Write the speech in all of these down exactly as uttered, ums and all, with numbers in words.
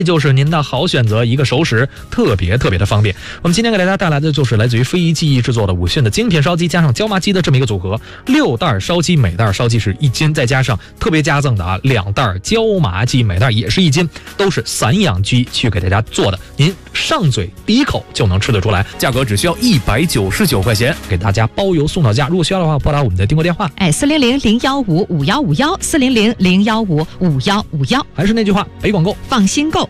就是您的好选择，一个熟食，特别特别的方便。我们今天给大家带来的就是来自于飞仪记忆制作的五讯的精品烧鸡加上椒麻鸡的这么一个组合，六袋烧鸡，每袋烧鸡是一斤，再加上特别加赠的啊两袋椒麻鸡，每袋也是一斤，都是散养鸡去给大家做的，您上嘴第一口就能吃得出来，价格只需要一百九十九块钱，给大家包邮送到家。如果需要的话，拨打我们的订购电话， 哎，四零零零幺五五幺五幺，四零零零幺五五幺五幺。 还是那句话，北广购， 放心购。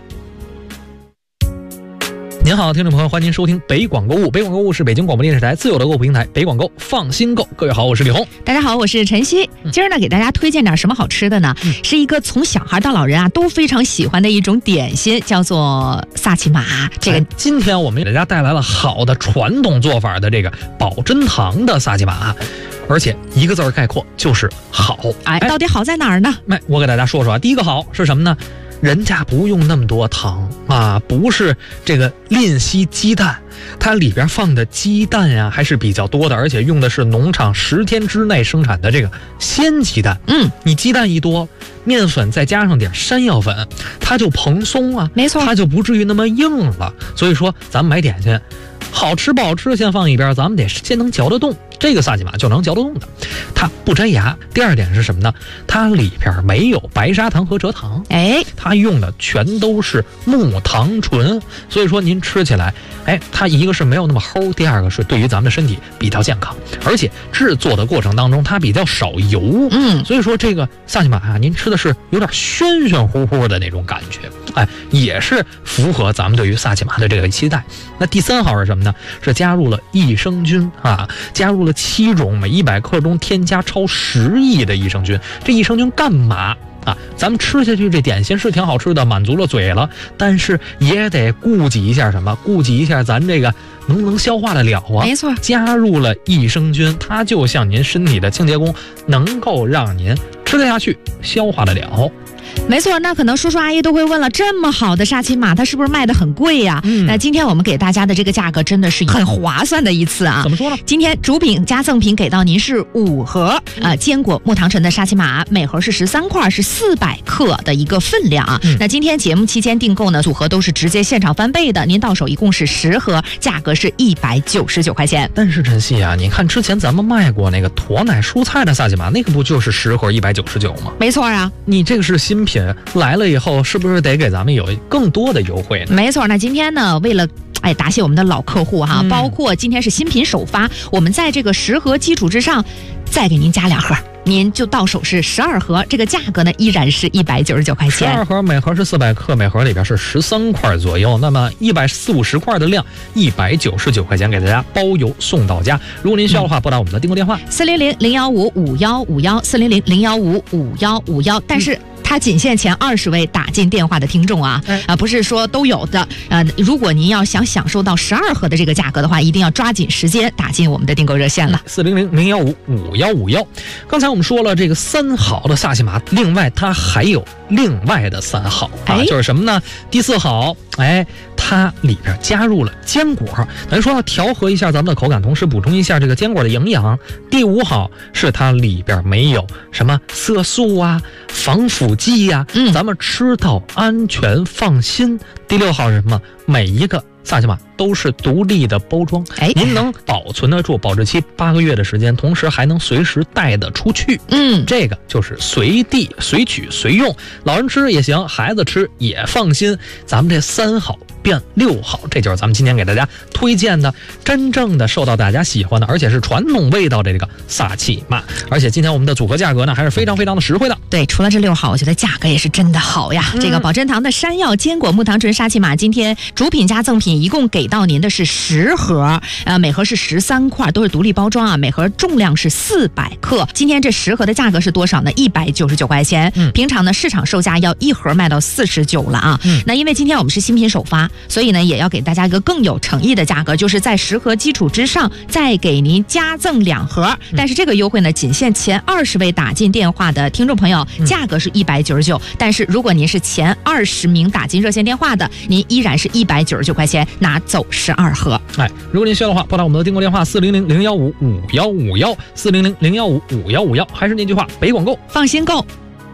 您好，听众朋友，欢迎您收听北广购物。北广购物是北京广播电视台自有的购物平台，北广购放心购。各位好，我是李红。 大家好，我是晨曦。今儿呢，给大家推荐点什么好吃的呢？嗯、是一个从小孩到老人啊都非常喜欢的一种点心，叫做萨其马。这个、 哎、今天我们给大家带来了好的传统做法的这个保真堂的萨其马。而且一个字儿概括就是好。 哎，到底好在哪儿呢？ 哎，我给大家说说啊，第一个好是什么呢？人家不用那么多糖啊，不是这个吝惜鸡蛋，它里边放的鸡蛋呀还是比较多的，而且用的是农场十天之内生产的这个鲜鸡蛋。 嗯， 你鸡蛋一多，面粉再加上点山药粉，它就蓬松啊， 没错， 它就不至于那么硬了。所以说，咱们买点心，好吃不好吃先放一边，咱们得先能嚼得动。这个萨其马就能嚼得动的，它不粘牙。第二点是什么呢？它里边没有白砂糖和蔗糖， 哎， 它用的全都是木糖醇，所以说您吃起来，哎，它一个是没有那么齁，第二个是对于咱们的身体比较健康，而且制作的过程当中它比较少油， 嗯， 所以说这个萨其马啊，您吃的是有点暄暄乎乎的那种感觉，哎，也是符合咱们对于萨其马的这个期待。那第三好是什么呢？是加入了益生菌啊，加入了七种，每一百克中添加超十亿的益生菌。这益生菌干嘛啊？咱们吃下去这点心是挺好吃的，满足了嘴了，但是也得顾及一下什么？顾及一下咱这个能不能消化得了啊？ 没错， 加入了益生菌，它就像您身体的清洁工，能够让您吃得下去，消化得了。 没错，那可能叔叔阿姨都会问了，这么好的萨其马，它是不是卖得很贵呀？嗯，那今天我们给大家的这个价格真的是很划算的一次啊！ 怎么说呢？ 今天主品加赠品给到您是五盒啊、呃，坚果木糖醇的萨其马，每盒是十三块，是四百克的一个分量啊。嗯、那今天节目期间订购呢，组合都是直接现场翻倍的，您到手一共是十盒，价格是一百九十九块钱。 但是晨曦啊，你看之前咱们卖过那个驼奶蔬菜的萨其马，那个不就是十盒一百九十九吗？ 没错啊， 你这个是新品来了以后，是不是得给咱们有更多的优惠呢？ 没错，那今天呢，为了哎答谢我们的老客户哈，嗯、包括今天是新品首发，我们在这个十盒基础之上，再给您加两盒。您就到手是十二盒，这个价格呢依然是一百九十九块钱。 十二盒，每盒是四百克，每盒里边是十三块左右，那么一百四五十块的量，一百九十九块钱给大家包邮送到家。如果您需要的话，拨打我们的订购电话四零零零幺五五幺五幺四零零零幺五五幺五幺，但是。嗯它仅限前二十位打进电话的听众啊，啊，不是说都有的。呃，如果您要想享受到十二盒的这个价格的话，一定要抓紧时间打进我们的订购热线了， 四零零零幺五五幺五幺。刚才我们说了这个三好的萨其马，另外它还有另外的三好啊，哎、就是什么呢？第四好，哎。它里边加入了坚果，等于说要调和一下咱们的口感，同时补充一下这个坚果的营养。第五好是它里边没有什么色素啊、防腐剂呀、啊，嗯，咱们吃到安全放心。第六好是什么？每一个萨其马都是独立的包装，哎，您能保存得住，保质期八个月的时间，同时还能随时带得出去。嗯，这个就是随地随取随用，老人吃也行，孩子吃也放心。咱们这三好变六好，这就是咱们今天给大家推荐的真正的受到大家喜欢的，而且是传统味道的这个萨其马。而且今天我们的组合价格呢还是非常非常的实惠的。 对，除了这六好，我觉得价格也是真的好呀。嗯、这个保真堂的山药坚果木糖醇萨其马，今天主品加赠品一共给到您的是十盒，呃，每盒是十三块，都是独立包装啊，每盒重量是四百克。今天这十盒的价格是多少呢？一百九十九块钱。嗯，平常呢市场售价要一盒卖到四十九了啊。嗯，那因为今天我们是新品首发，所以呢也要给大家一个更有诚意的价格，就是在十盒基础之上再给您加赠两盒。但是这个优惠呢仅限前二十位打进电话的听众朋友，价格是一百九十九。但是如果您是前二十名打进热线电话的，您依然是一百九十九块钱拿走十二盒。 哎，如果您需要的话，拨打我们的订购电话四零零零幺五五幺五幺四零零零幺五五幺五幺，还是那句话，北广购放心购。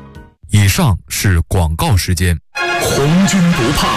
以上是广告时间。 红军不怕